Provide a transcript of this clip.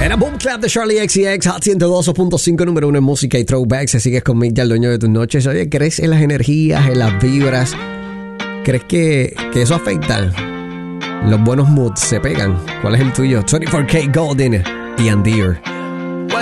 Era Boom Clap de Charlie XCX, Hot 102.5, número 1 en música y throwbacks. Si sigues con Mick, el dueño de tus noches. Oye, ¿crees en las energías, en las vibras? ¿Crees que eso afecta? Los buenos moods se pegan. ¿Cuál es el tuyo? 24K Golden y Andir.